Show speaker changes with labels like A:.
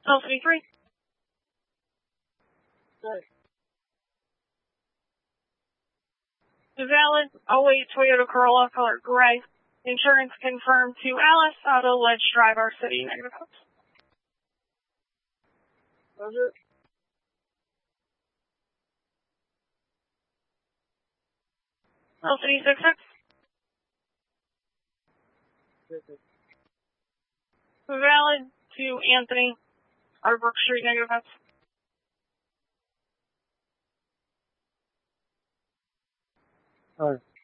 A: LCD 3. Valid. Await Toyota Corolla color gray. Insurance confirmed to Alice, Auto Ledge Drive, our city, negative hopes.
B: Roger.
A: LCD 66. Valid to Anthony, Arbrook Street, negative hopes.
B: Alright.